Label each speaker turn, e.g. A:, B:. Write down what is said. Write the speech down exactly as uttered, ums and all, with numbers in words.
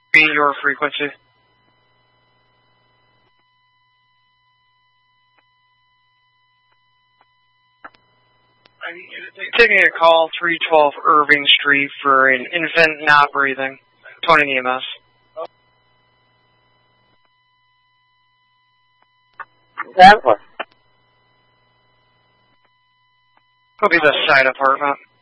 A: Be your frequency. Taking a call, three twelve Irving Street for an infant not breathing. twenty E M S.
B: That one.
A: It'll be the side apartment.